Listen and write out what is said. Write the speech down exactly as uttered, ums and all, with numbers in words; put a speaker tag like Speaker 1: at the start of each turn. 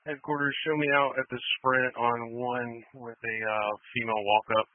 Speaker 1: Headquarters, show me out at the sprint on one with a uh, female walk-up.